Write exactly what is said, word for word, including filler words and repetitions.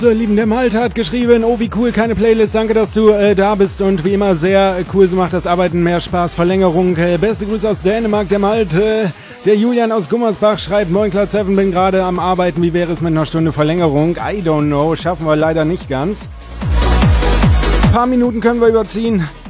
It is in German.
So, lieben, der Malte hat geschrieben, oh wie cool, keine Playlist, danke, dass du äh, da bist und wie immer sehr cool, so macht das Arbeiten mehr Spaß, Verlängerung, äh, beste Grüße aus Dänemark, der Malte, der Julian aus Gummersbach schreibt, moin Cloud sieben, bin gerade am Arbeiten, wie wäre es mit einer Stunde Verlängerung, I don't know, schaffen wir leider nicht ganz. Ein paar Minuten können wir überziehen.